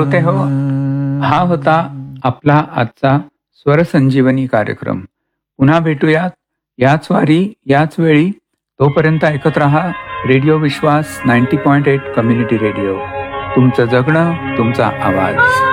श्रोते हो, हा होता आपला आजचा स्वरसंजीवनी कार्यक्रम. पुन्हा भेटूयात याच वारी याच वेळी. तोपर्यंत ऐकत रहा रेडिओ विश्वास 90.8 कम्युनिटी रेडिओ. तुमचं जगणं तुमचा आवाज.